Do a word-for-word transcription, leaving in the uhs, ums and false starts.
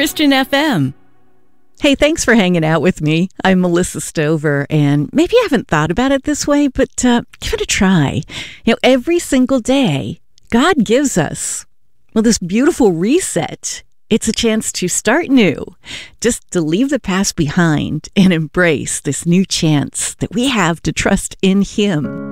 Christian F M. Hey, thanks for hanging out with me. I'm Melissa Stover, and maybe you haven't thought about it this way, but uh, give it a try. You know, every single day, God gives us, well, this beautiful reset. It's a chance to start new, just to leave the past behind and embrace this new chance that we have to trust in Him.